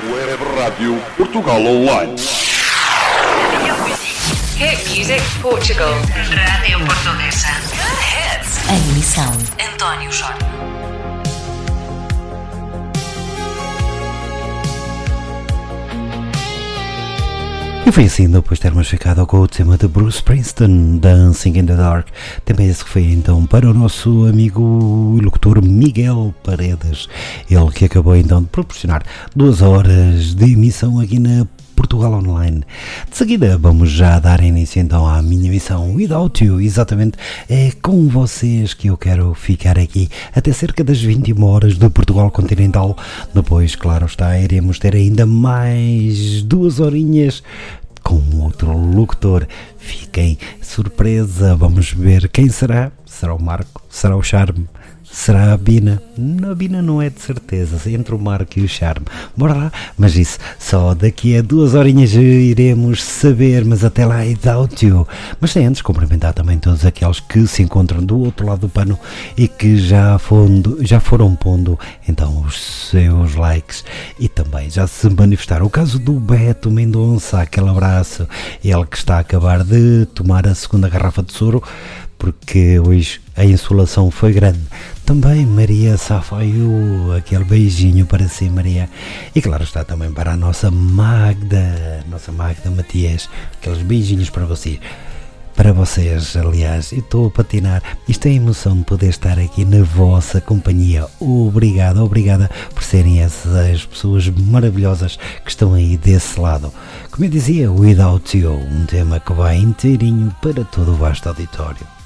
Web Rádio Portugal Online. Hit Music Portugal. Rádio Portuguesa. Good hits. A emissão António Jorge. E foi assim, depois de termos ficado com o tema de Bruce Springsteen, Dancing in the Dark. Também esse foi então para o nosso amigo e locutor Miguel Paredes, ele que acabou então de proporcionar 2 horas de emissão aqui na Portugal Online. De seguida vamos já dar início então à minha emissão Without You. Exatamente, é com vocês que eu quero ficar aqui até cerca das 21 horas do Portugal Continental. Depois, claro está, iremos ter ainda mais 2 horinhas com outro locutor. Fiquem surpresa, vamos ver quem será. Será o Marco? Será o Charme? Será a Bina? A Bina não é de certeza, entre o Marco e o Charme. Bora lá, mas isso só daqui a 2 horinhas iremos saber, mas até lá Without You. Mas sem antes cumprimentar também todos aqueles que se encontram do outro lado do pano e que já foram pondo então os seus likes e também já se manifestaram. O caso do Beto Mendonça, aquele abraço, ele que está a acabar de tomar a 2ª garrafa de soro, porque hoje a insolação foi grande. Também Maria Safaiu, aquele beijinho para si, Maria. E claro está também para a nossa Magda Matias, aqueles beijinhos para vocês. Para vocês, aliás, eu estou a patinar. Isto é a emoção de poder estar aqui na vossa companhia. Obrigada por serem essas pessoas maravilhosas que estão aí desse lado. Como eu dizia, Without You, um tema que vai inteirinho para todo o vasto auditório.